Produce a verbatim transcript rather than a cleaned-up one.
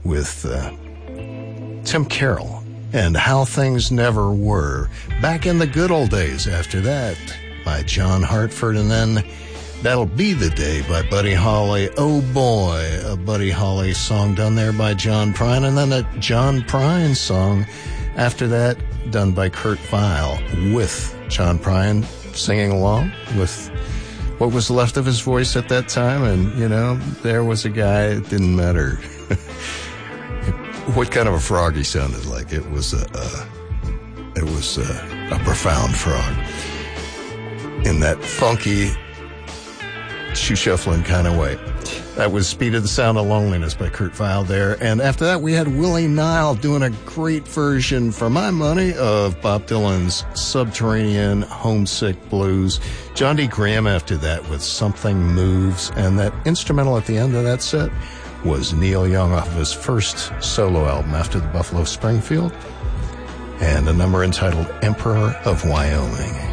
with uh, Tim Carroll and How Things Never Were. Back in the Good Old Days after that by John Hartford, and then That'll Be the Day by Buddy Holly. Oh boy, a Buddy Holly song done there by John Prine, and then a John Prine song after that done by Kurt Vile with John Prine singing along with what was left of his voice at that time. And, you know, there was a guy, it didn't matter what kind of a frog he sounded like. It was a, a it was a, a profound frog in that funky, shoe-shuffling kind of way. That was Speed of the Sound of Loneliness by Kurt Vile there. And after that, we had Willie Nile doing a great version, for my money, of Bob Dylan's Subterranean Homesick Blues. John D. Graham after that with Something Moves. And that instrumental at the end of that set was Neil Young off of his first solo album after the Buffalo Springfield, and a number entitled Emperor of Wyoming.